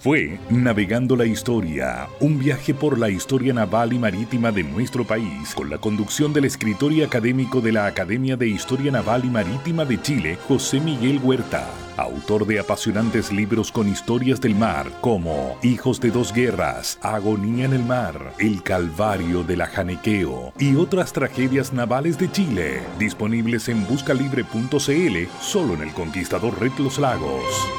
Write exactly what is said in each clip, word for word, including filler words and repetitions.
fue Navegando la Historia, un viaje por la historia naval y marítima de nuestro país, con la conducción del escritor y académico de la Academia de Historia Naval y Marítima de Chile, José Miguel Huerta, autor de apasionantes libros con historias del mar, como Hijos de dos guerras, Agonía en el mar, El Calvario del Ajanequeo y otras tragedias navales de Chile, disponibles en buscalibre punto cl, solo en el Conquistador Red Los Lagos.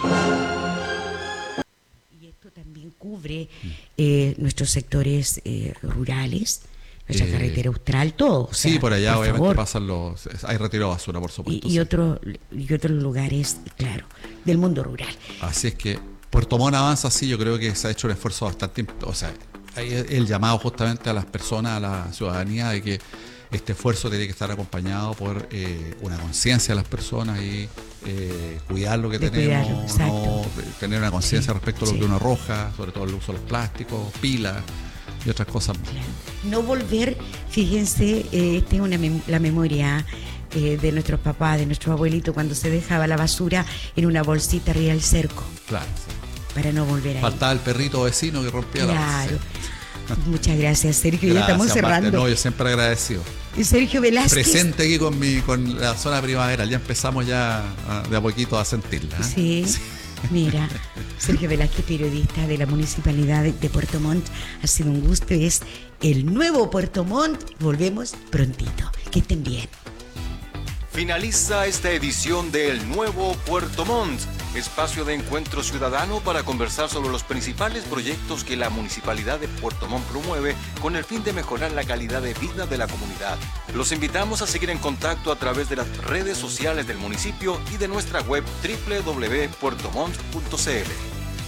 También cubre eh, nuestros sectores eh, rurales, nuestra eh, carretera austral, todo. O sea, sí, por allá por obviamente favor. Pasan los... Hay retiro de basura, por supuesto. Y, y, sí. otro, y otros lugares, claro, del mundo rural. Así es que Puerto Montt avanza así, yo creo que se ha hecho un esfuerzo bastante... O sea, hay el llamado justamente a las personas, a la ciudadanía, de que este esfuerzo tiene que estar acompañado por eh, una conciencia de las personas y eh, cuidar lo que de tenemos, no, tener una conciencia sí, respecto a lo sí. que uno arroja, sobre todo el uso de los plásticos, pilas y otras cosas. Claro. No volver, fíjense, eh, tengo una mem- la memoria eh, de nuestros papás, de nuestros abuelitos, cuando se dejaba la basura en una bolsita arriba del cerco. Claro. Sí. Para no volver a Faltaba el perrito vecino que rompía claro. la bolsa. Muchas gracias, Sergio. Gracias, ya estamos cerrando. Marta. No, yo siempre agradecido. Sergio Velázquez. Presente aquí con mi con la zona primaveral. Ya empezamos ya a, de a poquito a sentirla. ¿eh? Sí. sí. Mira, Sergio Velázquez, periodista de la Municipalidad de Puerto Montt. Ha sido un gusto. Es el nuevo Puerto Montt. Volvemos prontito. Que estén bien. Finaliza esta edición de El Nuevo Puerto Montt, espacio de encuentro ciudadano para conversar sobre los principales proyectos que la Municipalidad de Puerto Montt promueve con el fin de mejorar la calidad de vida de la comunidad. Los invitamos a seguir en contacto a través de las redes sociales del municipio y de nuestra web doble u doble u doble u punto puerto montt punto c l.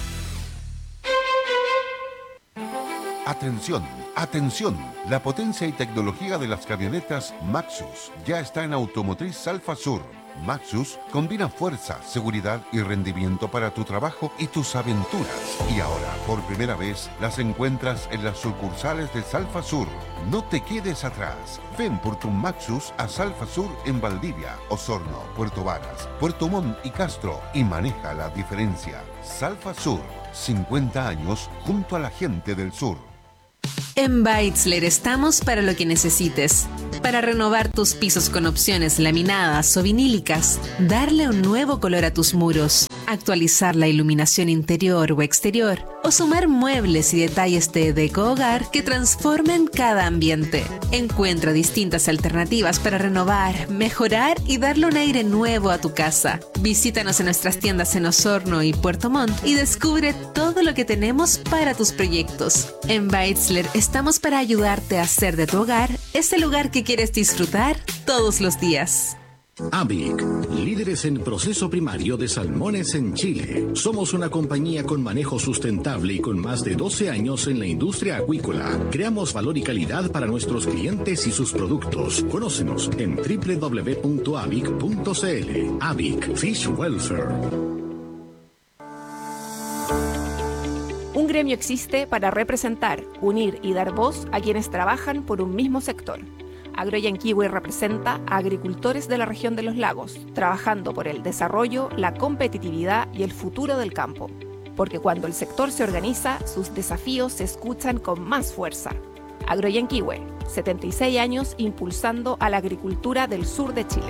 Atención, atención, la potencia y tecnología de las camionetas Maxus ya está en Automotriz Alfa Sur. Maxus combina fuerza, seguridad y rendimiento para tu trabajo y tus aventuras. Y ahora, por primera vez, las encuentras en las sucursales de Salfa Sur. No te quedes atrás. Ven por tu Maxus a Salfa Sur en Valdivia, Osorno, Puerto Varas, Puerto Montt y Castro y maneja la diferencia. Salfa Sur, cincuenta años junto a la gente del sur. En Beitzler estamos para lo que necesites. Para renovar tus pisos con opciones laminadas o vinílicas, darle un nuevo color a tus muros, actualizar la iluminación interior o exterior, o sumar muebles y detalles de deco hogar que transformen cada ambiente. Encuentra distintas alternativas para renovar, mejorar y darle un aire nuevo a tu casa. Visítanos en nuestras tiendas en Osorno y Puerto Montt y descubre todo lo que tenemos para tus proyectos. En Beitzler estamos para ayudarte a hacer de tu hogar ese lugar que quieres disfrutar todos los días. Avic, líderes en proceso primario de salmones en Chile. Somos una compañía con manejo sustentable y con más de doce años en la industria acuícola. Creamos valor y calidad para nuestros clientes y sus productos. Conócenos en doble u doble u doble u punto avic punto c l. Avic Fish Welfare. Un gremio existe para representar, unir y dar voz a quienes trabajan por un mismo sector. Agroyanquihue representa a agricultores de la región de los lagos, trabajando por el desarrollo, la competitividad y el futuro del campo. Porque cuando el sector se organiza, sus desafíos se escuchan con más fuerza. Agroyanquihue, setenta y seis años impulsando a la agricultura del sur de Chile.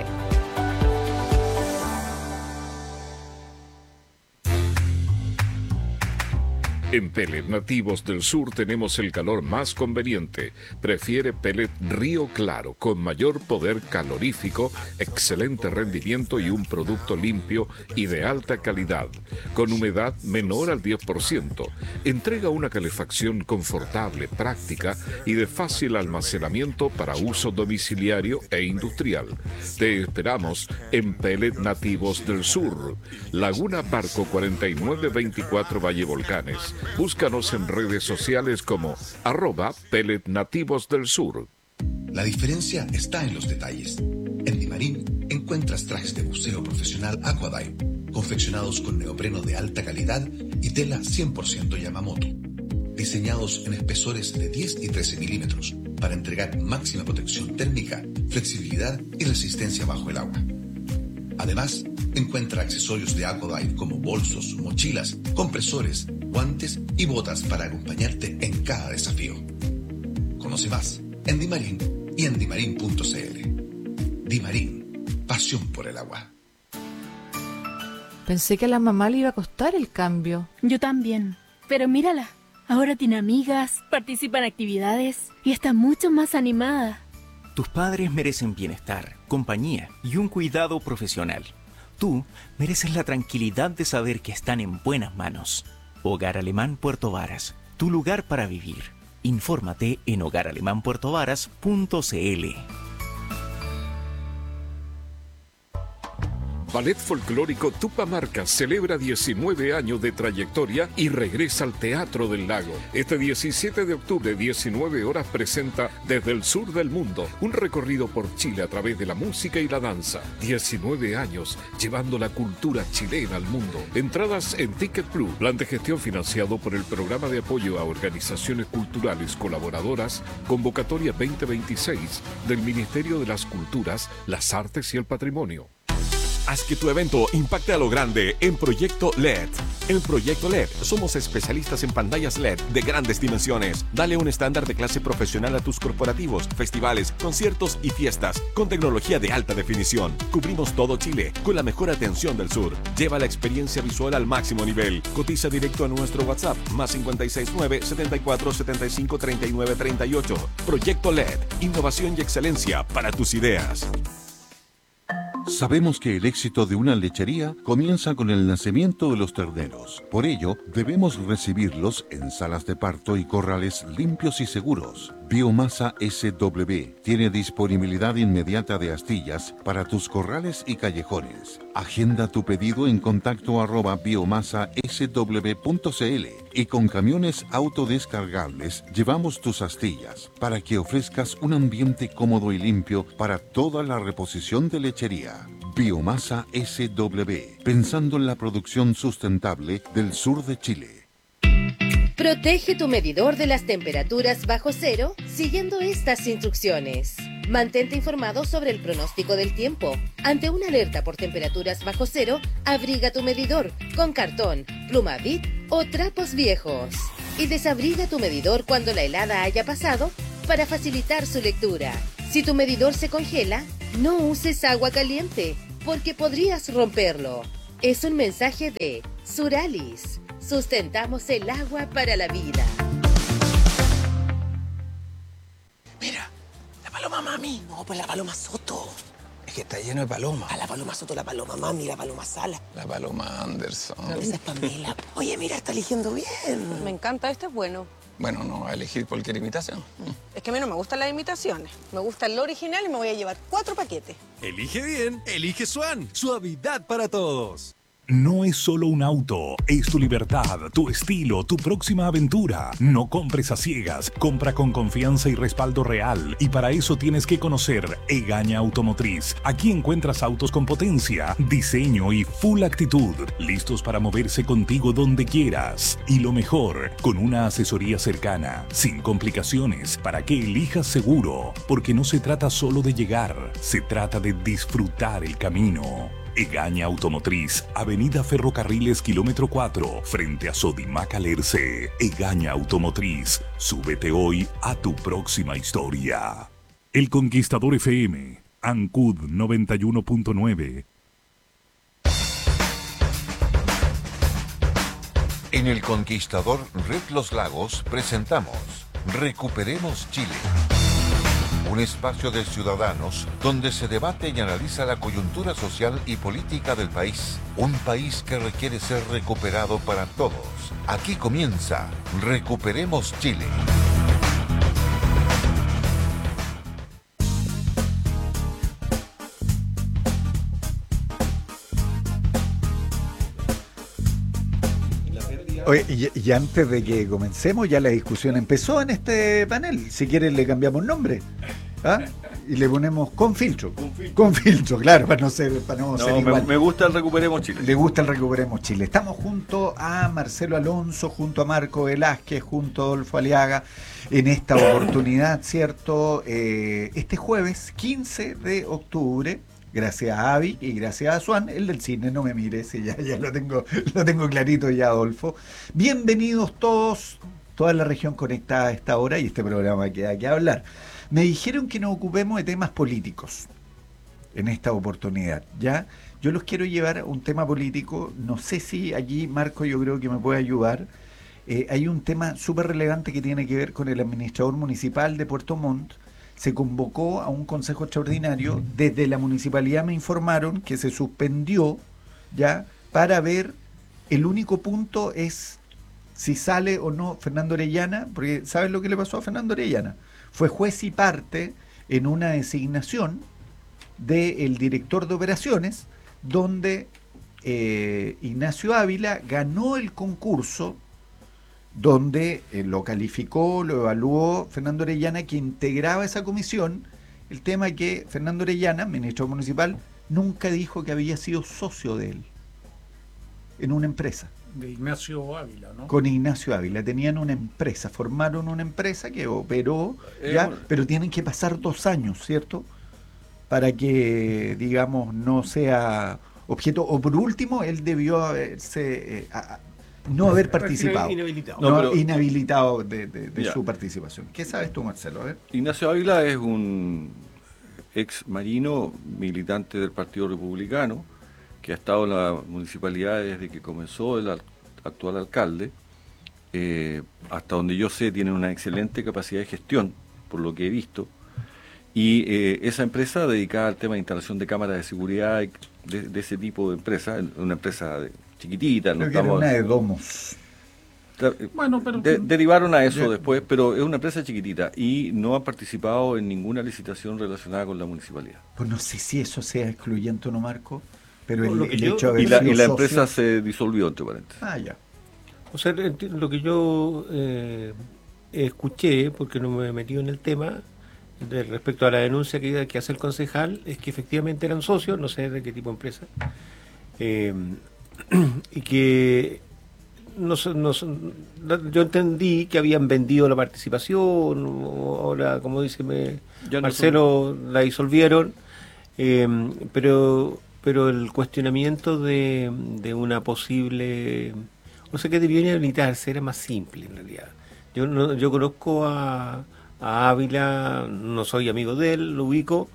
En Pellet Nativos del Sur tenemos el calor más conveniente. Prefiere pellet Río Claro, con mayor poder calorífico, excelente rendimiento y un producto limpio y de alta calidad, con humedad menor al diez por ciento. Entrega una calefacción confortable, práctica y de fácil almacenamiento para uso domiciliario e industrial. Te esperamos en Pellet Nativos del Sur, Laguna Barco cuarenta y nueve veinticuatro Valle Volcanes. Búscanos en redes sociales como arroba Pellet Nativos del Sur. La diferencia está en los detalles. En Dimarín encuentras trajes de buceo profesional Aquadive, confeccionados con neopreno de alta calidad y tela cien por ciento Yamamoto, diseñados en espesores de diez y trece milímetros para entregar máxima protección térmica, flexibilidad y resistencia bajo el agua. Además, encuentra accesorios de Aquadive como bolsos, mochilas, compresores, guantes y botas para acompañarte en cada desafío. Conoce más en Dimarín y en dimarín punto c l. Dimarín, pasión por el agua. Pensé que a la mamá le iba a costar el cambio. Yo también, pero mírala, ahora tiene amigas, participa en actividades y está mucho más animada. Tus padres merecen bienestar, compañía y un cuidado profesional. Tú mereces la tranquilidad de saber que están en buenas manos. Hogar Alemán Puerto Varas, tu lugar para vivir. Infórmate en hogar alemán puerto varas punto c l. Ballet Folclórico Tupamarca celebra diecinueve años de trayectoria y regresa al Teatro del Lago. Este diecisiete de octubre, diecinueve horas, presenta Desde el Sur del Mundo, un recorrido por Chile a través de la música y la danza. diecinueve años llevando la cultura chilena al mundo. Entradas en Ticket Plus, plan de gestión financiado por el Programa de Apoyo a Organizaciones Culturales Colaboradoras, convocatoria veinte veintiséis del Ministerio de las Culturas, las Artes y el Patrimonio. Haz que tu evento impacte a lo grande en Proyecto L E D. En Proyecto L E D somos especialistas en pantallas L E D de grandes dimensiones. Dale un estándar de clase profesional a tus corporativos, festivales, conciertos y fiestas con tecnología de alta definición. Cubrimos todo Chile con la mejor atención del sur. Lleva la experiencia visual al máximo nivel. Cotiza directo a nuestro WhatsApp más cinco seis nueve, setenta y cuatro, setenta y cinco, treinta y nueve, treinta y ocho. Proyecto L E D, innovación y excelencia para tus ideas. Sabemos que el éxito de una lechería comienza con el nacimiento de los terneros. Por ello, debemos recibirlos en salas de parto y corrales limpios y seguros. Biomasa S W tiene disponibilidad inmediata de astillas para tus corrales y callejones. Agenda tu pedido en contacto arroba biomasa s w punto c l y con camiones autodescargables llevamos tus astillas para que ofrezcas un ambiente cómodo y limpio para toda la reposición de lechería. Biomasa S W, pensando en la producción sustentable del sur de Chile. Protege tu medidor de las temperaturas bajo cero siguiendo estas instrucciones. Mantente informado sobre el pronóstico del tiempo. Ante una alerta por temperaturas bajo cero, abriga tu medidor con cartón, pluma Bic o trapos viejos. Y desabriga tu medidor cuando la helada haya pasado para facilitar su lectura. Si tu medidor se congela, no uses agua caliente porque podrías romperlo. Es un mensaje de Suralis. Sustentamos el agua para la vida. Mira, la paloma mami. No, pues la paloma Soto. Es que está lleno de palomas. A la paloma Soto, la paloma mami, la paloma Sala. La paloma Anderson. No, esa es Pamela. Oye, mira, está eligiendo bien. Me encanta, este es bueno. Bueno, no va a elegir cualquier imitación. Es que a mí no me gustan las imitaciones. Me gusta el original y me voy a llevar cuatro paquetes. Elige bien, elige Swan. Suavidad para todos. No es solo un auto, es tu libertad, tu estilo, tu próxima aventura. No compres a ciegas, compra con confianza y respaldo real. Y para eso tienes que conocer Egaña Automotriz. Aquí encuentras autos con potencia, diseño y full actitud, listos para moverse contigo donde quieras. Y lo mejor, con una asesoría cercana, sin complicaciones, para que elijas seguro. Porque no se trata solo de llegar, se trata de disfrutar el camino. Egaña Automotriz, Avenida Ferrocarriles, kilómetro cuatro, frente a Sodimac Alerce. Egaña Automotriz, súbete hoy a tu próxima historia. El Conquistador F M, Ancud noventa y uno punto nueve. En El Conquistador Red Los Lagos presentamos Recuperemos Chile. Un espacio de ciudadanos donde se debate y analiza la coyuntura social y política del país. Un país que requiere ser recuperado para todos. Aquí comienza Recuperemos Chile. Oye, y, y antes de que comencemos, ya la discusión empezó en este panel. Si quieren le cambiamos nombre. ¿Ah? Y le ponemos con filtro. Con filtro, con filtro claro, para no ser, para no no, ser me, igual. Me gusta el Recuperemos Chile. Le gusta el Recuperemos Chile. Estamos junto a Marcelo Alonso, junto a Marco Velázquez, junto a Adolfo Aliaga, en esta oportunidad, ¿cierto? Eh, este jueves quince de octubre, Gracias a Avi y gracias a Swan. El del cine, no me mires, ya, ya lo tengo, lo tengo clarito ya, Adolfo. Bienvenidos todos, toda la región conectada a esta hora y este programa que hay que hablar. Me dijeron que nos ocupemos de temas políticos en esta oportunidad, ¿ya? Yo los quiero llevar a un tema político, no sé si allí Marco yo creo que me puede ayudar. Eh, hay un tema súper relevante que tiene que ver con el administrador municipal de Puerto Montt. Se convocó a un consejo extraordinario, desde la municipalidad me informaron que se suspendió ya para ver, el único punto es si sale o no Fernando Orellana, porque ¿sabes lo que le pasó a Fernando Orellana? Fue juez y parte en una designación del director de operaciones, donde eh, Ignacio Ávila ganó el concurso, donde eh, lo calificó, lo evaluó Fernando Orellana, que integraba esa comisión. El tema es que Fernando Orellana, ministro municipal, nunca dijo que había sido socio de él en una empresa. De Ignacio Ávila, ¿no? Con Ignacio Ávila, tenían una empresa, formaron una empresa que operó, Eh, ya, bueno. pero tienen que pasar dos años, ¿cierto? Para que, digamos, no sea objeto, o por último, él debió haberse, eh, a- a- no haber participado, Inhabilitado. no, No, pero- inhabilitado de, de- de Ya. su participación. ¿Qué sabes tú, Marcelo? A ver. Ignacio Ávila es un ex marino militante del Partido Republicano que ha estado en la municipalidad desde que comenzó el al- actual alcalde. Eh, hasta donde yo sé tiene una excelente capacidad de gestión, por lo que he visto. Y eh, esa empresa dedicada al tema de instalación de cámaras de seguridad y de, de ese tipo de empresa, una empresa de- chiquitita, no Creo que era estamos... una de domos. Claro, eh, Bueno, pero- de- derivaron a eso Ya. después, pero es una empresa chiquitita y no han participado en ninguna licitación relacionada con la municipalidad. Pues no sé si eso sea excluyente o no, Marco, pero No, el, lo que el yo- hecho de haber y la, sido y la socio- empresa se disolvió, entre paréntesis. Ah, ya. O sea, enti- lo que yo eh, escuché, porque no me he metido en el tema, de respecto a la denuncia que, que hace el concejal, es que efectivamente eran socios, no sé de qué tipo de empresa, eh, y que no, son- no son- la- yo entendí que habían vendido la participación, o ahora, como dice me- Ya no Marcelo, la disolvieron, eh, pero pero el cuestionamiento de, de una posible... No sé qué debió inhabilitarse, era más simple en realidad. Yo no, yo conozco a, a Ávila, no soy amigo de él, lo ubico,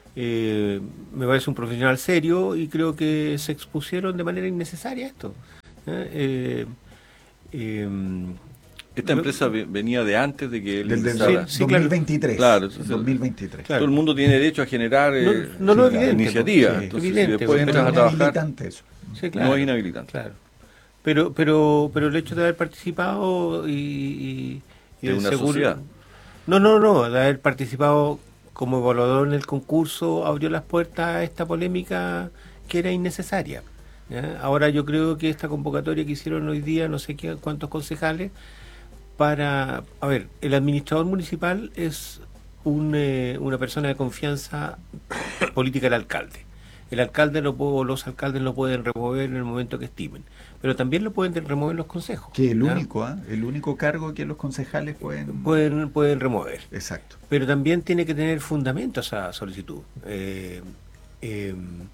eh, me parece un profesional serio y creo que se expusieron de manera innecesaria a esto. ¿eh? Eh, eh, Esta empresa ve- venía de antes de que él Del, del ingresara. dos mil veintitrés. Claro, Del dos mil veintitrés. todo el mundo tiene derecho a generar eh, No, no lo sí, evidente, iniciativa. pues, sí, Entonces, evidente, si después pues, entras a no es trabajar, inhabilitante eso. Sí, claro. no es inhabilitante. Claro. Pero, pero, pero el hecho de haber participado y, y, y De el una seguro- sociedad. No, no, no, de haber participado como evaluador en el concurso abrió las puertas a esta polémica que era innecesaria. ¿ya? Ahora yo creo que esta convocatoria que hicieron hoy día, no sé qué, cuántos concejales, para... A ver, el administrador municipal es un, eh, una persona de confianza política del alcalde. El alcalde lo puede, o los alcaldes lo pueden remover en el momento que estimen, pero también lo pueden remover los consejos. Que el ¿ya? único, ¿ah? El único cargo que los concejales pueden... Pueden, pueden remover. Exacto. Pero también tiene que tener fundamento esa solicitud. Eh, eh,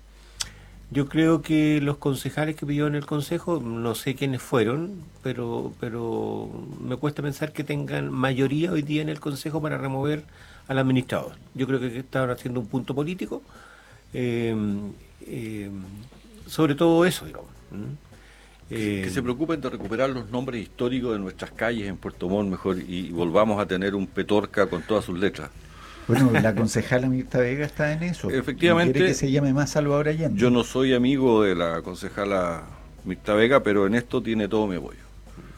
yo creo que los concejales que pidió en el consejo, no sé quiénes fueron, pero, pero me cuesta pensar que tengan mayoría hoy día en el consejo para remover al administrador. Yo creo que estaban haciendo un punto político. Eh, eh, sobre todo eso, digamos. ¿Mm? Que, Eh, que se preocupen de recuperar los nombres históricos de nuestras calles en Puerto Montt mejor y, y volvamos a tener un Petorca con todas sus letras. Bueno, la concejala Mirta Vega está en eso. Efectivamente. Quiere que se llame más Salvador Allende. Yo no soy amigo de la concejala Mirta Vega, pero en esto tiene todo mi apoyo.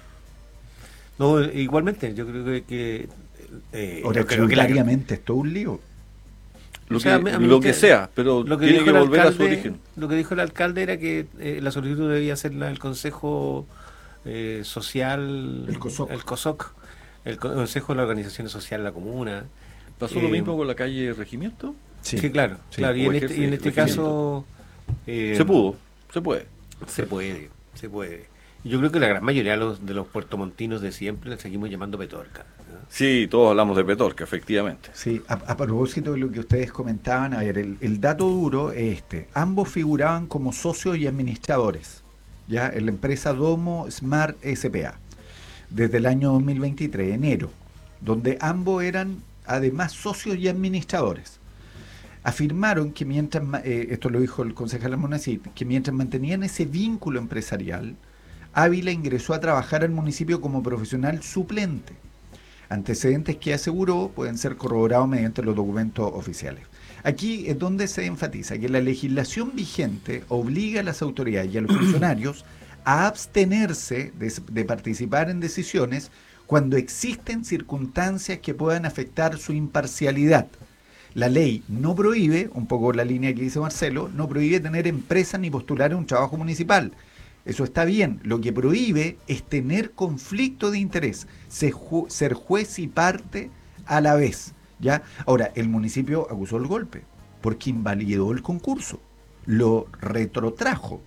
No, igualmente, yo creo que... que eh, Ahora, yo creo que la- tributariamente es todo un lío. Lo, O sea, que, a mí lo que- que sea, pero lo que tiene dijo que el volver a su alcalde- origen. Lo que dijo el alcalde era que eh, la solicitud debía hacerla el Consejo eh, Social, El COSOC. el COSOC, el Co- Consejo de la Organización Social de la Comuna. ¿Pasó Eh, lo mismo con la calle Regimiento? Sí, claro, Sí. claro. Y O en este, y en ejerce este regimiento. caso... eh, Se pudo, se puede. Se puede, se puede. Yo creo que la gran mayoría de los, de los puertomontinos de siempre le seguimos llamando Petorca. Sí, todos hablamos de Petorca, efectivamente. Sí, a, a propósito de lo que ustedes comentaban, a ver, el, el dato duro es este. Ambos figuraban como socios y administradores, ya en la empresa Domo Smart S P A, desde el año dos mil veintitrés, enero, donde ambos eran además socios y administradores. Afirmaron que mientras, eh, esto lo dijo el concejal Almonacid, que mientras mantenían ese vínculo empresarial, Ávila ingresó a trabajar al municipio como profesional suplente. Antecedentes que aseguró pueden ser corroborados mediante los documentos oficiales. Aquí es donde se enfatiza que la legislación vigente obliga a las autoridades y a los funcionarios a abstenerse de, de participar en decisiones cuando existen circunstancias que puedan afectar su imparcialidad. La ley no prohíbe, un poco la línea que dice Marcelo, no prohíbe tener empresa ni postular en un trabajo municipal. Eso está bien. Lo que prohíbe es tener conflicto de interés, ser, ju ser juez y parte a la vez. ¿Ya? Ahora, el municipio acusó el golpe porque invalidó el concurso, lo retrotrajo.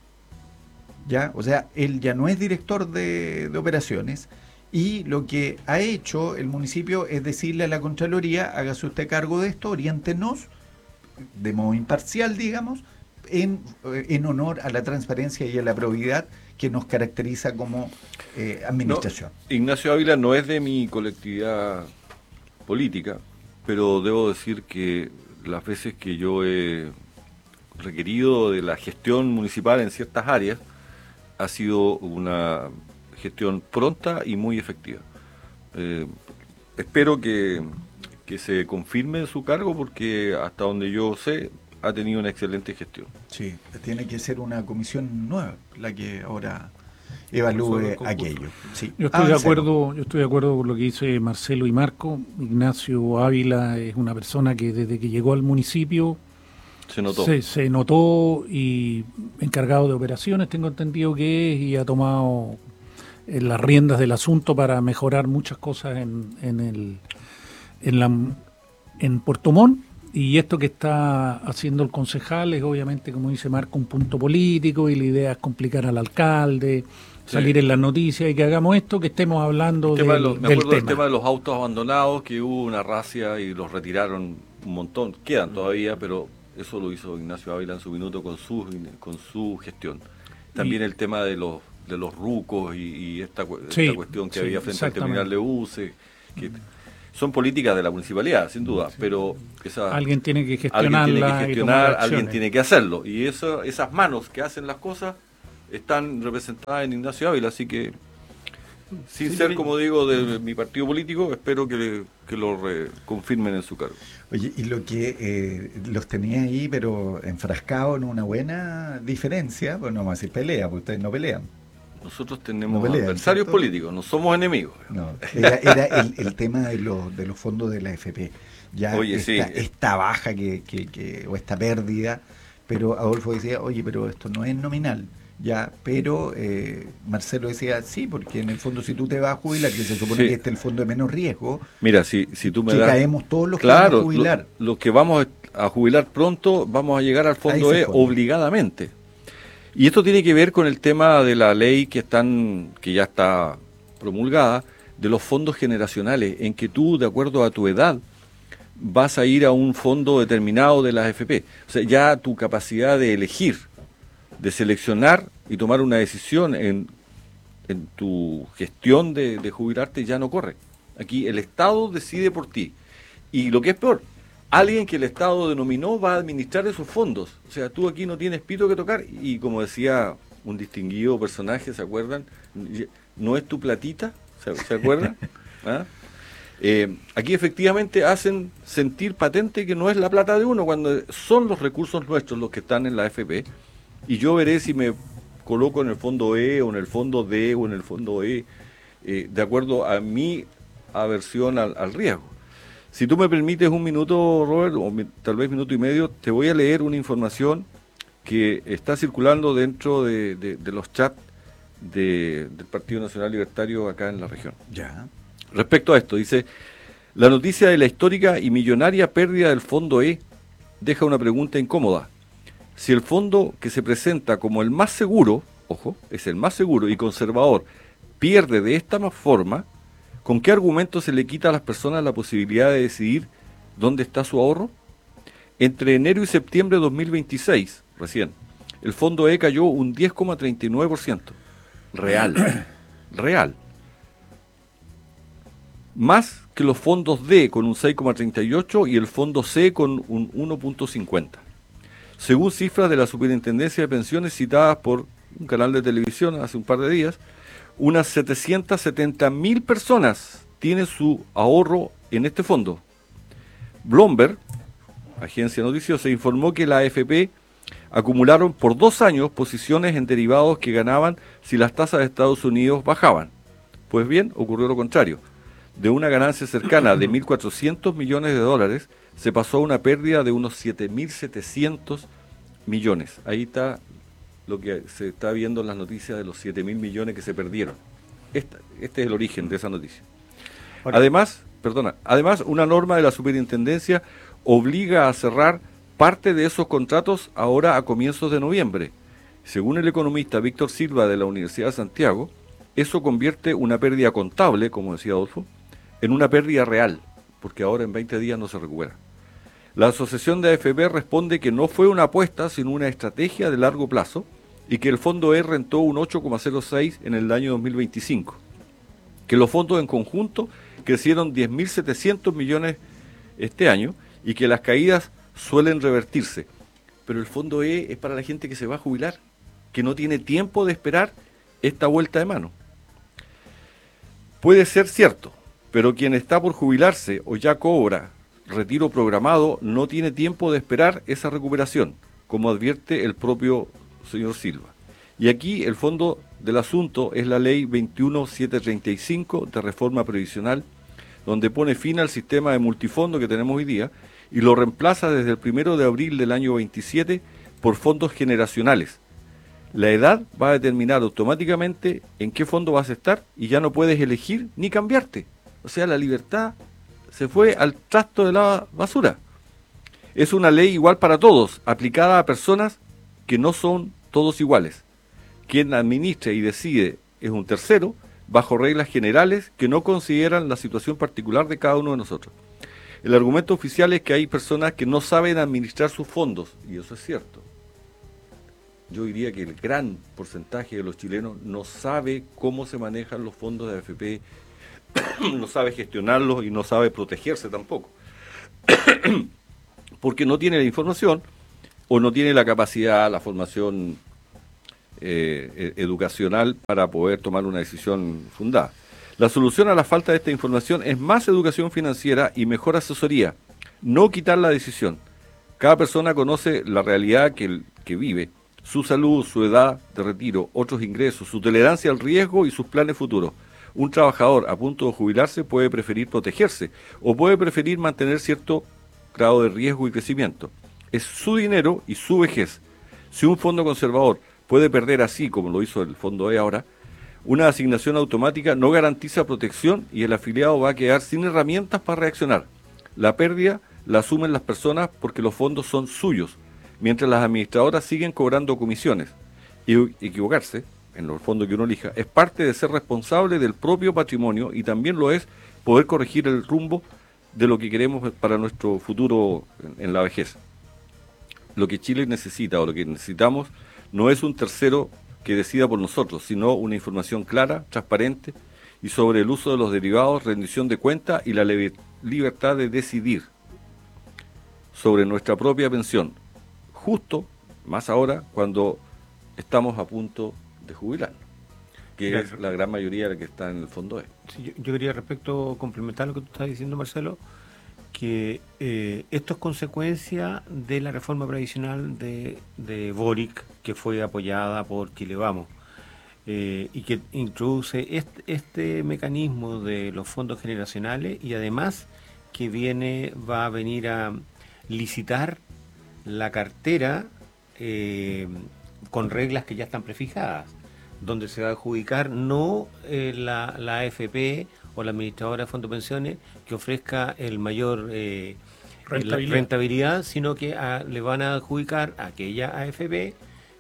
¿Ya? O sea, él ya no es director de, de operaciones y lo que ha hecho el municipio es decirle a la Contraloría, hágase usted cargo de esto, oriéntenos de modo imparcial, digamos, En, en honor a la transparencia y a la probidad que nos caracteriza como eh, administración. No, Ignacio Ávila no es de mi colectividad política, pero debo decir que las veces que yo he requerido de la gestión municipal en ciertas áreas, ha sido una gestión pronta y muy efectiva. Eh, espero que, que se confirme su cargo porque hasta donde yo sé, ha tenido una excelente gestión. Sí, tiene que ser una comisión nueva la que ahora evalúe aquello. Sí. Yo estoy de acuerdo, yo estoy de acuerdo con lo que dice Marcelo y Marco. Ignacio Ávila es una persona que desde que llegó al municipio se notó, se, se notó y encargado de operaciones, tengo entendido que es, y ha tomado eh, las riendas del asunto para mejorar muchas cosas en, en el en la en Puerto Montt. Y esto que está haciendo el concejal es obviamente, como dice Marco, un punto político y la idea es complicar al alcalde, salir sí. en las noticias y que hagamos esto, que estemos hablando del, de los, me del acuerdo tema. del tema de los autos abandonados, que hubo una racia y los retiraron un montón, quedan todavía, pero eso lo hizo Ignacio Ávila en su minuto con su, con su gestión. También y, el tema de los de los rucos y, y esta, sí, esta cuestión que sí, había frente al terminal de buses, que son políticas de la municipalidad, sin duda, sí. pero esa, alguien tiene que gestionarla, alguien tiene que gestionar, alguien tiene que hacerlo, y eso, esas manos que hacen las cosas están representadas en Ignacio Ávila, así que sin sí, ser, sí. como digo, de mi partido político, espero que, que lo re, confirmen en su cargo. Oye, y lo que eh, los tenía ahí, pero enfrascados en una buena diferencia, pues no vamos a decir pelea, porque ustedes no pelean. Nosotros tenemos no pelean, adversarios ¿cierto? políticos, no somos enemigos. No, era, era el, el tema de los, de los fondos de la A F P. Ya oye, esta, sí. esta baja que, que, que, o esta pérdida, pero Adolfo decía, oye, pero esto no es nominal. Ya, pero eh, Marcelo decía, sí, porque en el fondo si tú te vas a jubilar, que se supone sí. que este es el fondo de menos riesgo, mira, si, si tú me que das, caemos todos los claro, que vamos a jubilar. Los lo que vamos a jubilar pronto, vamos a llegar al fondo E obligadamente. Y esto tiene que ver con el tema de la ley que están que ya está promulgada, de los fondos generacionales, en que tú, de acuerdo a tu edad, vas a ir a un fondo determinado de la A F P. O sea, ya tu capacidad de elegir, de seleccionar y tomar una decisión en, en tu gestión de, de jubilarte ya no corre. Aquí el Estado decide por ti. Y lo que es peor, alguien que el Estado denominó va a administrar esos fondos. O sea, tú aquí no tienes pito que tocar. Y como decía un distinguido personaje, ¿se acuerdan? ¿No es tu platita? ¿Se, ¿se acuerdan? ¿Ah? Eh, aquí efectivamente hacen sentir patente que no es la plata de uno, cuando son los recursos nuestros los que están en la A F P. Y yo veré si me coloco en el fondo E o en el fondo D o en el fondo E, eh, de acuerdo a mi aversión al, al riesgo. Si tú me permites un minuto, Robert, o mi, tal vez minuto y medio, te voy a leer una información que está circulando dentro de, de, de los chats de, del Partido Nacional Libertario acá en la región. Ya. Respecto a esto, dice, la noticia de la histórica y millonaria pérdida del fondo E deja una pregunta incómoda. Si el fondo que se presenta como el más seguro ojo, es el más seguro y conservador, pierde de esta forma, ¿con qué argumento se le quita a las personas la posibilidad de decidir dónde está su ahorro? Entre enero y septiembre de dos mil veintiséis, recién, el fondo E cayó un diez coma treinta y nueve por ciento. Real. Real. Más que los fondos D con un seis coma treinta y ocho y el fondo C con un uno coma cincuenta. Según cifras de la Superintendencia de Pensiones citadas por un canal de televisión hace un par de días, unas setecientas setenta mil personas tienen su ahorro en este fondo. Bloomberg, agencia noticiosa, informó que la A F P acumularon por dos años posiciones en derivados que ganaban si las tasas de Estados Unidos bajaban. Pues bien, ocurrió lo contrario. De una ganancia cercana de mil cuatrocientos millones de dólares, se pasó a una pérdida de unos siete mil setecientos millones. Ahí está lo que se está viendo en las noticias de los siete mil millones que se perdieron. Esta, este es el origen de esa noticia. Además, perdona, además una norma de la superintendencia obliga a cerrar parte de esos contratos ahora a comienzos de noviembre. Según el economista Víctor Silva de la Universidad de Santiago, eso convierte una pérdida contable, como decía Adolfo, en una pérdida real, porque ahora en veinte días no se recupera. La Asociación de A F P responde que no fue una apuesta, sino una estrategia de largo plazo, y que el fondo E rentó un ocho coma cero seis en el año dos mil veinticinco. Que los fondos en conjunto crecieron diez mil setecientos millones este año, y que las caídas suelen revertirse. Pero el fondo E es para la gente que se va a jubilar, que no tiene tiempo de esperar esta vuelta de mano. Puede ser cierto, pero quien está por jubilarse o ya cobra retiro programado no tiene tiempo de esperar esa recuperación, como advierte el propio señor Silva. Y aquí el fondo del asunto es la ley veintiuno mil setecientos treinta y cinco de reforma previsional, donde pone fin al sistema de multifondo que tenemos hoy día y lo reemplaza desde el primero de abril del año veintisiete por fondos generacionales. La edad va a determinar automáticamente en qué fondo vas a estar y ya no puedes elegir ni cambiarte. O sea, la libertad se fue al trasto de la basura. Es una ley igual para todos, aplicada a personas que no son todos iguales. Quien administra y decide es un tercero, bajo reglas generales que no consideran la situación particular de cada uno de nosotros. El argumento oficial es que hay personas que no saben administrar sus fondos, y eso es cierto. Yo diría que el gran porcentaje de los chilenos no sabe cómo se manejan los fondos de A F P, no sabe gestionarlos y no sabe protegerse tampoco. Porque no tiene la información o no tiene la capacidad, la formación eh, educacional para poder tomar una decisión fundada. La solución a la falta de esta información es más educación financiera y mejor asesoría, no quitar la decisión. Cada persona conoce la realidad que, que vive, su salud, su edad de retiro, otros ingresos, su tolerancia al riesgo y sus planes futuros. Un trabajador a punto de jubilarse puede preferir protegerse o puede preferir mantener cierto grado de riesgo y crecimiento. Es su dinero y su vejez. Si un fondo conservador puede perder así, como lo hizo el fondo E ahora, una asignación automática no garantiza protección y el afiliado va a quedar sin herramientas para reaccionar. La pérdida la asumen las personas porque los fondos son suyos, mientras las administradoras siguen cobrando comisiones. Y equivocarse, en los fondos que uno elija, es parte de ser responsable del propio patrimonio y también lo es poder corregir el rumbo de lo que queremos para nuestro futuro en, en la vejez. Lo que Chile necesita o lo que necesitamos no es un tercero que decida por nosotros, sino una información clara, transparente y sobre el uso de los derivados, rendición de cuentas y la libertad de decidir sobre nuestra propia pensión, justo más ahora cuando estamos a punto de jubilarnos, que claro, es la gran mayoría de la que está en el fondo E. Sí, yo, yo quería respecto complementar lo que tú estás diciendo, Marcelo, que eh, esto es consecuencia de la reforma previsional de, de Boric, que fue apoyada por Chile Vamos, eh, y que introduce este, este mecanismo de los fondos generacionales y además que viene va a venir a licitar la cartera eh, con reglas que ya están prefijadas, donde se va a adjudicar no eh, la, la A F P o la administradora de fondos de pensiones que ofrezca el mayor eh, rentabilidad. rentabilidad, sino que a, le van a adjudicar a aquella A F P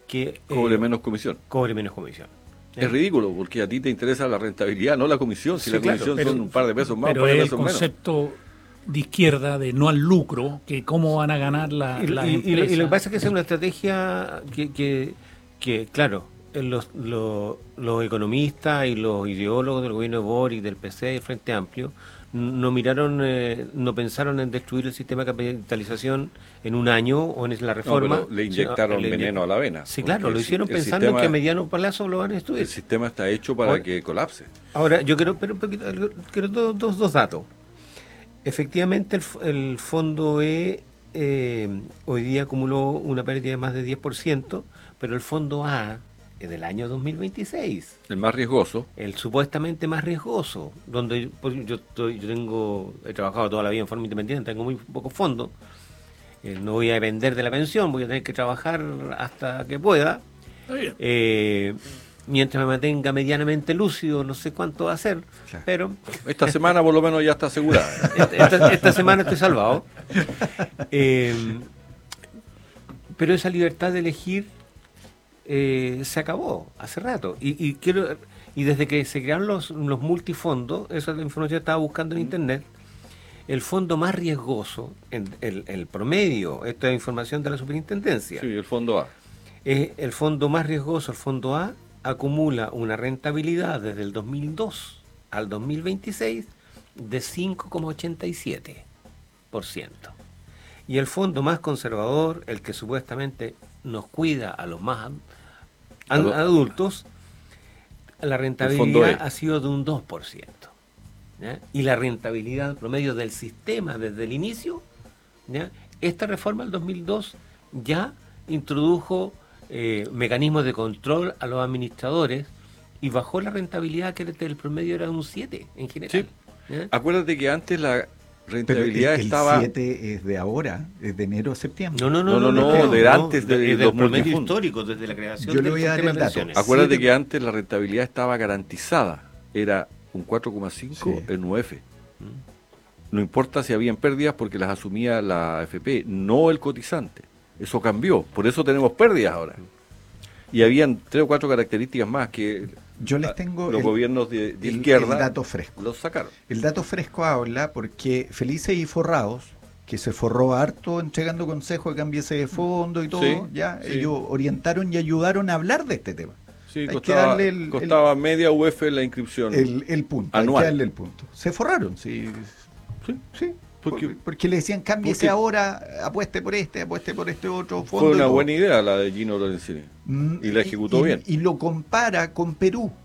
que cobre eh, menos comisión. Cobre menos comisión. Es ridículo, porque a ti te interesa la rentabilidad, no la comisión. Si Sí, la claro, comisión pero- son un par de pesos más, un Pero par de es el pesos menos. concepto de izquierda de no al lucro, que cómo van a ganar la, Y, las y- y lo, y lo que empresas. pasa es que es una estrategia que, que, que, claro, los, los, los economistas y los ideólogos del gobierno de Boric, del P C y del Frente Amplio, n- no miraron, eh, no pensaron en destruir el sistema de capitalización en un año o en la reforma. No, pero le inyectaron sino- le veneno inyec- a la avena. Sí, claro, porque lo el hicieron si- el pensando sistema- que a mediano plazo lo van a destruir. El sistema está hecho para Ahora- que colapse. Ahora, yo quiero, pero, pero- quiero dos, dos, dos datos. Efectivamente, el, f- el fondo E eh, hoy día acumuló una pérdida de más de diez por ciento, pero el fondo A es del año dos mil veintiséis. El más riesgoso. El supuestamente más riesgoso, donde yo, pues, yo, estoy, yo tengo, he trabajado toda la vida en forma independiente, tengo muy pocos fondos. Eh, no voy a depender de la pensión, voy a tener que trabajar hasta que pueda. Está bien. Eh, mientras me mantenga medianamente lúcido, no sé cuánto va a ser, pero... Esta semana por lo menos ya está asegurada. esta, esta- esta semana estoy salvado. Eh, pero esa libertad de elegir eh, se acabó hace rato. Y, y quiero y desde que se crearon los, los multifondos, esa es la información que estaba buscando en internet, el fondo más riesgoso, en, el, el promedio, esta es información de la superintendencia. Sí, el fondo A. Es el fondo más riesgoso, el fondo A, acumula una rentabilidad desde el dos mil dos al dos mil veintiséis de cinco coma ochenta y siete por ciento. Y el fondo más conservador, el que supuestamente nos cuida a los más ad- Adu- adultos, la fondo rentabilidad E. ha sido de un dos por ciento. ¿Ya? Y la rentabilidad promedio del sistema desde el inicio, ¿ya? Esta reforma del dos mil dos ya introdujo eh, mecanismos de control a los administradores y bajó la rentabilidad, que era- el promedio era de un siete en general. ¿Ya? Acuérdate que antes la Pero rentabilidad el, estaba... siete es de ahora, es de enero a septiembre. No, no, no, No, no, no, de antes de desde los el promedio multifondos. histórico, desde la creación Yo le del voy a dar sistema el de dato. pensiones. Acuérdate Siete- que antes la rentabilidad estaba garantizada. Era un cuatro coma cinco Sí. en U F. No importa si habían pérdidas porque las asumía la A F P, no el cotizante. Eso cambió. Por eso tenemos pérdidas ahora. Y habían tres o cuatro características más que Yo les tengo los el- gobiernos de, de el- izquierda el dato fresco. los sacaron. El dato fresco habla porque Felices y Forrados, que se forró harto entregando consejos de cambiarse de fondo y todo, Sí, ya sí. ellos orientaron y ayudaron a hablar de este tema. Sí, Hay que costaba, darle el- el- costaba media U F la inscripción El, el punto, anual. hay que darle el punto. Se forraron, sí. Sí, sí. Porque, Porque, porque le decían, cámbiese porque- ahora, apueste por este, apueste por este otro fondo. fue y una todo. buena idea la de Gino Lorenzini. Mm, Y la ejecutó y- bien. Y lo compara con Perú.